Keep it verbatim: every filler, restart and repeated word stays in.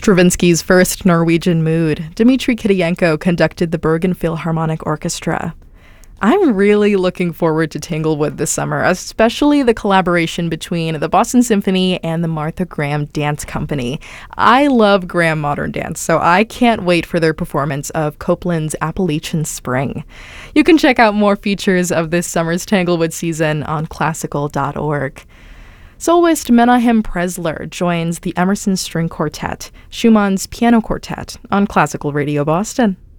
Stravinsky's first Norwegian Mood. Dmitri Kiriyenko conducted the Bergen Philharmonic Orchestra. I'm really looking forward to Tanglewood this summer, especially the collaboration between the Boston Symphony and the Martha Graham Dance Company. I love Graham Modern Dance, so I can't wait for their performance of Copland's Appalachian Spring. You can check out more features of this summer's Tanglewood season on classical dot org. Soloist Menahem Presler joins the Emerson String Quartet, Schumann's Piano Quartet, on Classical Radio Boston.